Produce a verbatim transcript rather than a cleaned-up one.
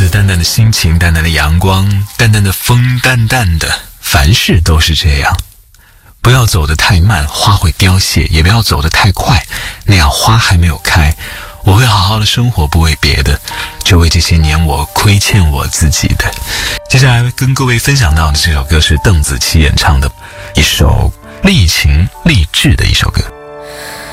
子，淡淡的心情，淡淡的阳光，淡淡的风，淡淡的，凡事都是这样。不要走得太慢，花会凋谢，也不要走得太快，那样花还没有开。我会好好的生活，不为别的，就为这些年我亏欠我自己的。接下来跟各位分享到的这首歌是邓紫棋演唱的一首励情励志的一首歌。